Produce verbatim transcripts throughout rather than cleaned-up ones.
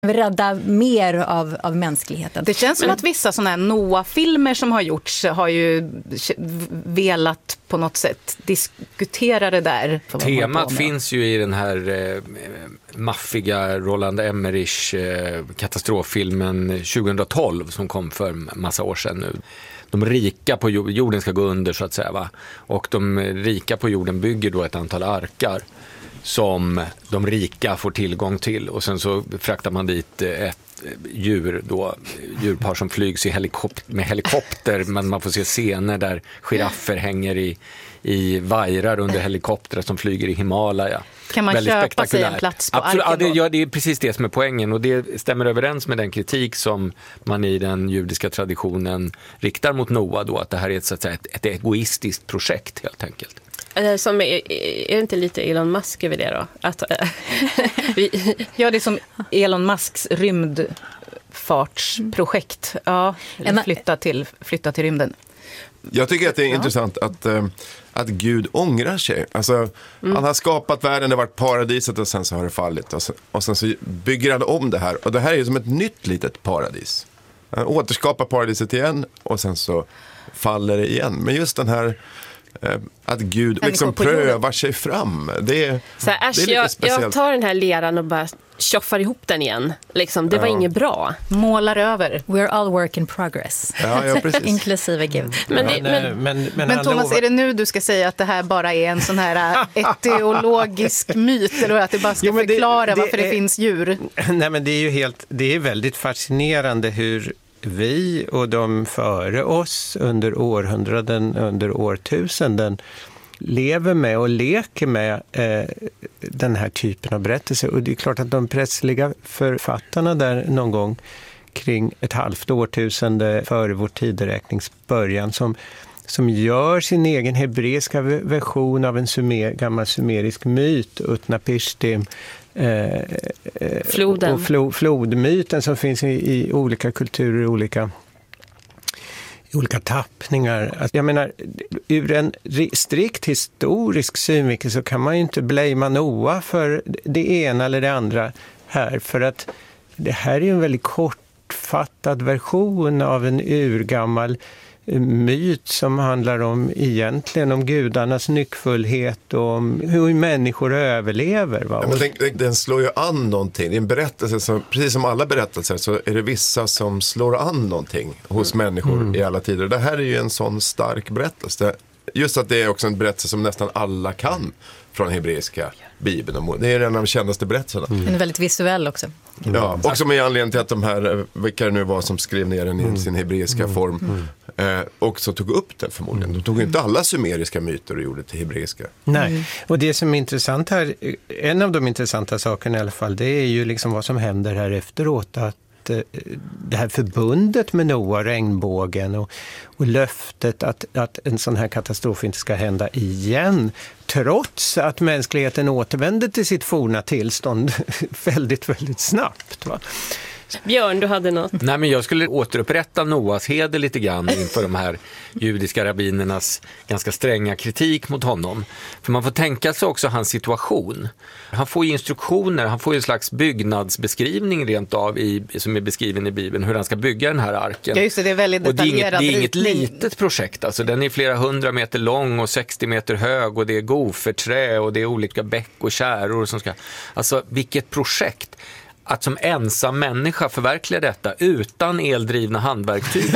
rädda mer av, av mänskligheten. Det känns som att vissa sådana här Noah-filmer som har gjorts har ju velat på något sätt diskutera det där. Temat finns ju i den här eh, maffiga Roland Emmerich eh, katastroffilmen tjugohundratolv som kom för en massa år sedan nu. De rika på jorden ska gå under så att säga, va? Och de rika på jorden bygger då ett antal arkar som de rika får tillgång till, och sen så fraktar man dit ett djur då, djurpar som flygs i helikopter, med helikopter, men man får se scener där giraffer hänger i, i vajrar under helikoptrar som flyger i Himalaya. Kan man Väldigt köpa sig en plats på Absolut, arken? Ja, det, ja, det är precis det som är poängen, och det stämmer överens med den kritik som man i den judiska traditionen riktar mot Noah då, att det här är ett, så att säga, ett, ett egoistiskt projekt helt enkelt. Som är, är det inte lite Elon Musk över det då? Att, vi, ja, det är som Elon Musks rymdfartsprojekt. Ja, flytta till, flytta till rymden. Jag tycker att det är ja. intressant att, äh, att Gud ångrar sig. Alltså, mm. Han har skapat världen, det har varit paradiset och sen så har det fallit. Och sen, och sen så bygger han om det här. Och det här är ju som ett nytt litet paradis. Han återskapar paradiset igen och sen så faller det igen. Men just den här... att Gud liksom prövar sig fram. Det är, så här, äsch, det är lite jag, speciellt. Jag tar den här leran och bara tjoffar ihop den igen. Liksom, det var ja. inget bra. Målar över. We're all work in progress. Ja, ja, precis. Inklusive Gud. Men, det, ja, men, men, men, men, men Thomas, lovar... är det nu du ska säga att det här bara är en sån här etiologisk myt, eller att det bara ska jo, förklara det, det varför är, det finns djur? Nej, men det är ju helt, det är väldigt fascinerande hur vi och de före oss under århundraden, under årtusenden lever med och leker med eh, den här typen av berättelser. Och det är klart att de prästliga författarna där någon gång kring ett halvt årtusende före vår tideräknings början som, som gör sin egen hebreiska version av en sumer, gammal sumerisk myt, Utnapishtim, Eh, Floden. och flo, flodmyten som finns i, i olika kulturer, olika, i olika tappningar. Alltså, jag menar, ur en strikt historisk synvinkel så kan man ju inte blamea Noah för det ena eller det andra här, för att det här är en väldigt kortfattad version av en urgammal myt som handlar om egentligen om gudarnas nyckfullhet och om hur människor överlever. Va? Ja, men den, den slår ju an någonting. Det är en berättelse som, precis som alla berättelser så är det vissa som slår an någonting hos mm. människor mm. i alla tider. Det här är ju en sån stark berättelse. Just att det är också en berättelse som nästan alla kan från hebreiska bibeln. Det är en av de kändaste berättelserna. Mm. Den är väldigt visuell också. Mm. Ja, också med anledning till att de här, vilka det nu var som skrev ner den i mm. sin hebreiska mm. form mm. eh, också tog upp den förmodligen. De tog inte alla sumeriska myter och gjorde till hebreiska. Nej, mm. och det som är intressant här, en av de intressanta sakerna i alla fall, det är ju liksom vad som händer här efteråt, att det här förbundet med Noah, regnbågen och, och löftet att, att en sån här katastrof inte ska hända igen, trots att mänskligheten återvänder till sitt forna tillstånd väldigt, väldigt snabbt. Va? Björn, du hade något? Nej, men jag skulle återupprätta Noahs heder lite grann inför de här judiska rabbinernas ganska stränga kritik mot honom. För man får tänka sig också hans situation. Han får ju instruktioner, han får ju en slags byggnadsbeskrivning rent av i, som är beskriven i Bibeln, hur han ska bygga den här arken. Ja, just det, det är väldigt detaljerad. Och det är inget, det är inget litet projekt, alltså den är flera hundra meter lång och sextio meter hög och det är goferträ och det är olika bäck och kärror som ska... Alltså, vilket projekt! Att som ensam människa förverkliga detta utan eldrivna handverktyg.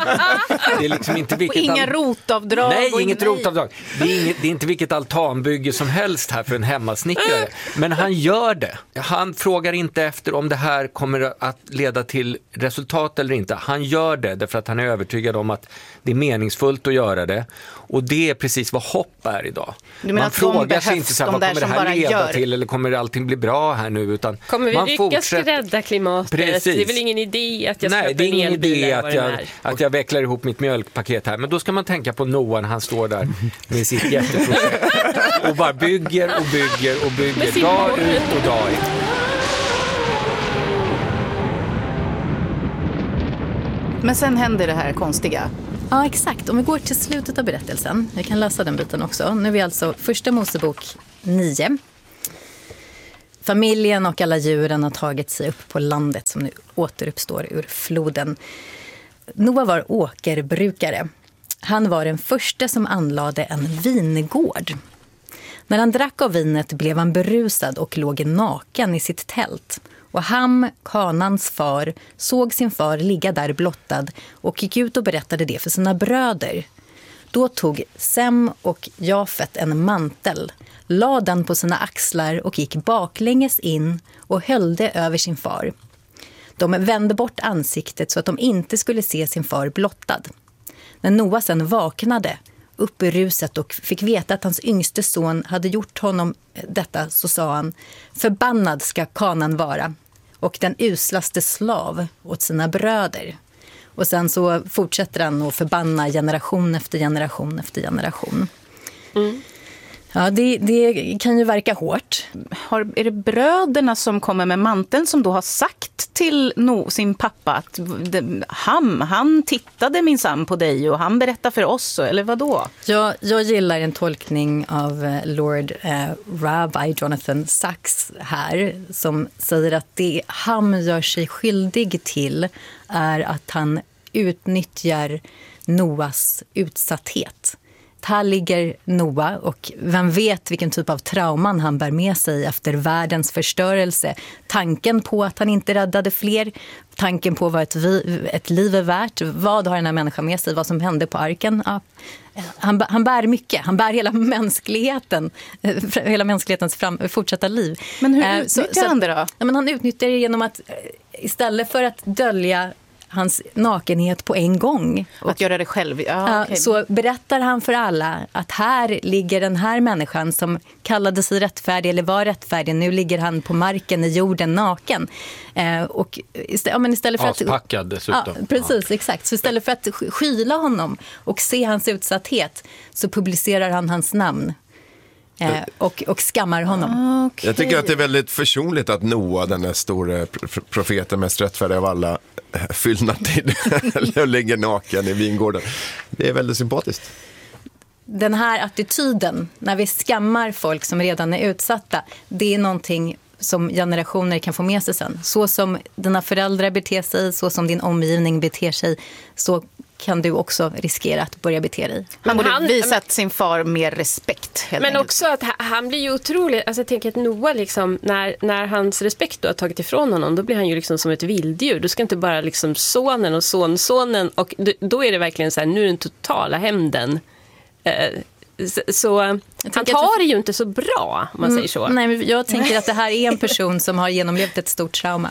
Det är liksom inte vilket och inga all... rotavdrag. Nej, och inget nej. rotavdrag. Det är, inget, det är inte vilket altanbygge som helst här för en hemmasnickare. Men han gör det. Han frågar inte efter om det här kommer att leda till resultat eller inte. Han gör det därför att han är övertygad om att det är meningsfullt att göra det. Och det är precis vad hopp är idag. Man frågar sig inte så här, vad kommer det här leda gör. till eller kommer allting bli bra här nu? Utan kommer vi man lyckas fortsätter... rädda klimatet? Precis. Det är väl ingen idé att jag Nej, köper det är ingen en elbil idé att jag, är. att jag vecklar ihop mitt mjölkpaket här. Men då ska man tänka på Noah när han står där med sitt jätteprojekt och bara bygger och bygger och bygger dag ut och dag in. Men sen händer det här konstiga. Ja, exakt. Om vi går till slutet av berättelsen, jag kan läsa den biten också. Nu är vi alltså första Mosebok nio. Familjen och alla djuren har tagit sig upp på landet som nu återuppstår ur floden. Noa var åkerbrukare. Han var den första som anlade en vingård. När han drack av vinet blev han berusad och låg naken i sitt tält. Och Ham, Kanans far, såg sin far ligga där blottad och gick ut och berättade det för sina bröder. Då tog Sem och Jafet en mantel, la den på sina axlar och gick baklänges in och höll det över sin far. De vände bort ansiktet så att de inte skulle se sin far blottad. När Noa sen vaknade, upp i ruset och fick veta att hans yngste son hade gjort honom detta, så sa han: förbannad ska Kanan vara och den uslaste slav åt sina bröder. Och sen så fortsätter han att förbanna generation efter generation efter generation. Mm. Ja, det, det kan ju verka hårt. Har, är det bröderna som kommer med manteln som då har sagt till no, sin pappa att han, han tittade minsann på dig och han berättar för oss, eller vad då? Ja, jag gillar en tolkning av Lord eh, Rabbi Jonathan Sacks här som säger att det han gör sig skyldig till är att han utnyttjar Noas utsatthet. Här ligger Noa och vem vet vilken typ av trauman han bär med sig efter världens förstörelse. Tanken på att han inte räddade fler, tanken på vad ett, vi, ett liv är värt, vad har den här människan med sig, vad som hände på arken. Ja. Han, han bär mycket, han bär hela mänskligheten, hela mänsklighetens fram, fortsatta liv. Men hur utnyttjar han det då? Ja, men han utnyttjar det genom att istället för att dölja hans nakenhet på en gång. Och att göra det själv. Ja, okay. Så berättar han för alla att här ligger den här människan som kallade sig rättfärdig eller var rättfärdig. Nu ligger han på marken i jorden naken. Eh, och istället, ja, men istället för Aspackad att, dessutom. Ja, precis, exakt. Så istället för att skyla honom och se hans utsatthet så publicerar han hans namn. Eh, och, och skammar honom. Okay. Jag tycker att det är väldigt försonligt att Noa, den där stora profeten, mest rättfärdiga av alla, fyllnatid och ligger naken i vingården. Det är väldigt sympatiskt. Den här attityden, när vi skammar folk som redan är utsatta, det är någonting som generationer kan få med sig sen. Så som dina föräldrar beter sig, så som din omgivning beter sig, så kan du också riskera att börja bete dig. Han borde han, visat sin far mer respekt. Men enkelt. Också att han blir ju otrolig. Alltså jag tänker att Noa liksom, när, när hans respekt då har tagit ifrån honom, då blir han ju liksom som ett vilddjur. Du ska inte bara liksom sonen och sonsonen, och då är det verkligen så här, nu är den totala hämnden. Eh, så, så han tar det ju inte så bra, om man mm, säger så. Nej, men jag tänker att det här är en person som har genomlevt ett stort trauma.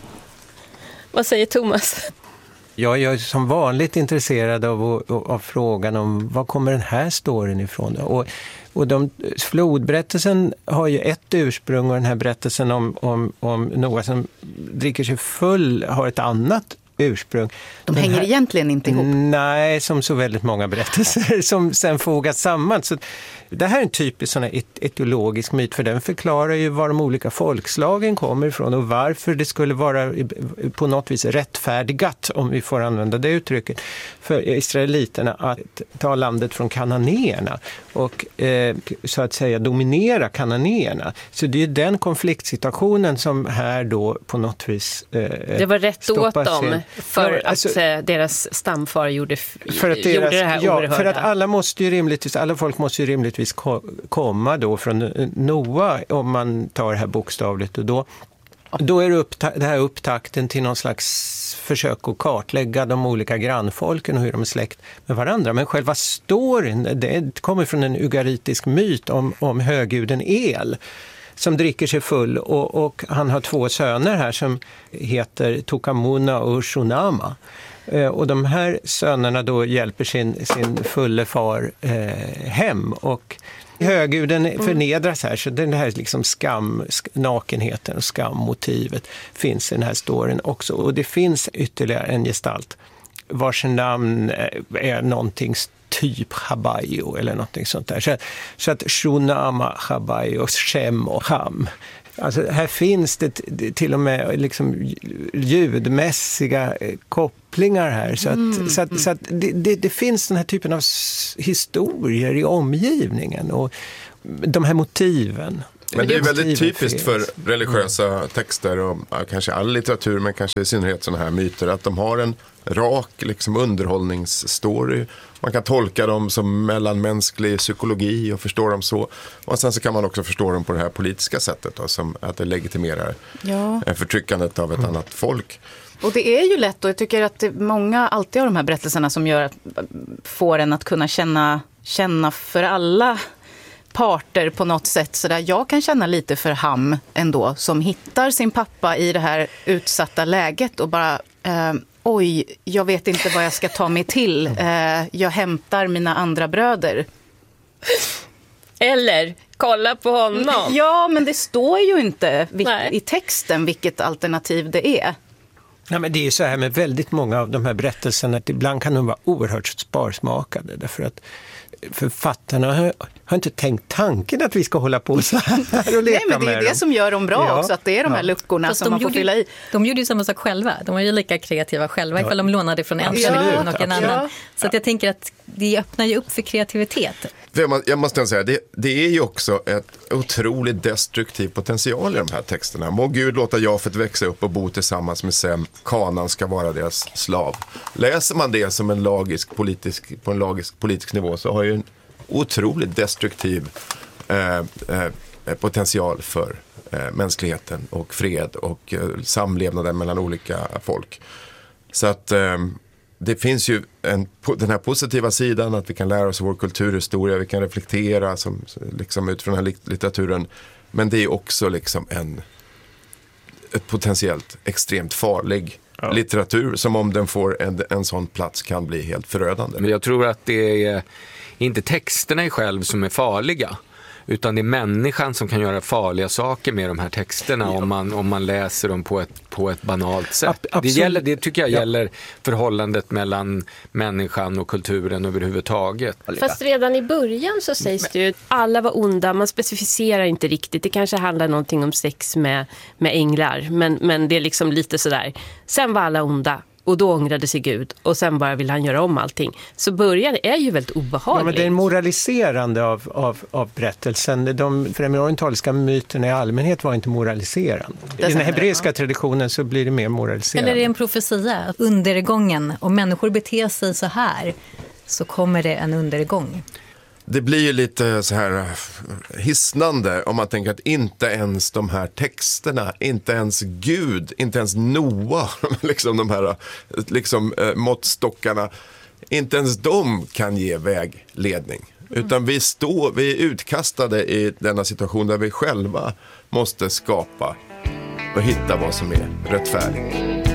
Vad säger Thomas? Jag är som vanligt intresserad av, av frågan om var kommer den här storyn ifrån. Och, och de, flodberättelsen har ju ett ursprung, och den här berättelsen om, om, om Noa som dricker sig full har ett annat ursprung. De den hänger här, egentligen inte ihop. Nej, som så väldigt många berättelser som sen fogas samman. Så det här är en typisk sån här etiologisk myt, för den förklarar ju var de olika folkslagen kommer ifrån och varför det skulle vara på något vis rättfärdigat, om vi får använda det uttrycket, för israeliterna att ta landet från kananéerna och eh, så att säga dominera kananéerna. Så det är den konfliktsituationen som här då på något vis eh, det var rätt åt dem in. för ja, alltså, att eh, deras stamfar gjorde, för att deras, gjorde det här ja, oerhörda. för att alla måste ju rimligtvis, alla folk måste ju rimligtvis komma då från Noa, om man tar det här bokstavligt, och då Då är det, upp, det här upptakten till någon slags försök att kartlägga de olika grannfolken och hur de är släkt med varandra. Men själva storyn, det kommer från en ugaritisk myt om, om höguden El som dricker sig full, och, och han har två söner här som heter Tokamuna och Shunama. Eh, och de här sönerna då hjälper sin, sin fulle far eh, hem, och höguden förnedras här, så den här liksom skam, nakenheten och skammotivet finns i den här storyn också. Och det finns ytterligare en gestalt vars namn är någonting typ Habayo eller någonting sånt där. Så, så att Shunama, Habayo, Shem och Ham. Alltså här finns det till och med liksom ljudmässiga kopplingar här. Så att, mm. så att, så att det, det, det finns den här typen av historier i omgivningen och de här motiven. Men det är väldigt Skriver typiskt fel. för religiösa texter och ja, kanske all litteratur, men kanske i synnerhet sådana här myter, att de har en rak liksom, underhållningsstory. Man kan tolka dem som mellanmänsklig psykologi och förstå dem så. Och sen så kan man också förstå dem på det här politiska sättet då, som att det legitimerar Ja. eh, förtryckandet av ett Mm. annat folk. Och det är ju lätt, och jag tycker att det, många alltid har de här berättelserna som gör att, får en att kunna känna, känna för alla parter på något sätt. Så där jag kan känna lite för Ham ändå, som hittar sin pappa i det här utsatta läget och bara, eh, oj, jag vet inte vad jag ska ta mig till. Eh, jag hämtar mina andra bröder. Eller kolla på honom. Ja, men det står ju inte vil- Nej. i texten vilket alternativ det är. Ja, men det är ju så här med väldigt många av de här berättelserna att ibland kan de vara oerhört sparsmakade därför att författarna har, har inte tänkt tanken att vi ska hålla på så här och leka Nej, men det med är det dem. som gör dem bra Ja. också, att det är de här Ja. luckorna Fast som de man får gjorde, fylla i. de gjorde ju samma sak själva. De var ju lika kreativa själva ifall de lånade från en Absolut, tradition och en absolut. annan. Så att jag tänker att det öppnar ju upp för kreativitet. För jag må- Jag måste säga, det, det är ju också ett otroligt destruktiv potential i de här texterna. Må Gud låta Jafet växa upp och bo tillsammans med Sem. Kanan ska vara deras slav. Läser man det som en lagisk politisk, på en lagisk politisk nivå så har ju en otroligt destruktiv eh, eh, potential för eh, mänskligheten och fred och eh, samlevnaden mellan olika folk. Så att eh, det finns ju en, den här positiva sidan att vi kan lära oss vår kulturhistoria, vi kan reflektera som, liksom utifrån den här litteraturen. Men det är också liksom en ett potentiellt extremt farlig ja. litteratur som om den får en, en sån plats kan bli helt förödande. Men jag tror att det är inte texterna i själv som är farliga, utan det är människan som kan göra farliga saker med de här texterna ja. om, man, om man läser dem på ett, på ett banalt sätt. Ab- det, gäller, det tycker jag ja. gäller förhållandet mellan människan och kulturen överhuvudtaget. Fast redan i början så sägs det ju att alla var onda, man specificerar inte riktigt. Det kanske handlar någonting om sex med, med änglar, men, men det är liksom lite sådär. Sen var alla onda. Och då ångrade sig Gud. Och sen bara vill han göra om allting. Så början är ju väldigt obehagligt. Ja, men det är en moraliserande av, av, av berättelsen. De främjorientaliska myterna i allmänhet var inte moraliserande. I den hebreiska traditionen så blir det mer moraliserande. Eller är det en profetia? Undergången. Om människor beter sig så här så kommer det en undergång. Det blir ju lite så här hisnande om man tänker att inte ens de här texterna, inte ens Gud, inte ens Noa, liksom de här liksom, eh, måttstockarna, inte ens de kan ge vägledning. Utan vi, står, vi är utkastade i denna situation där vi själva måste skapa och hitta vad som är rättfärdigt.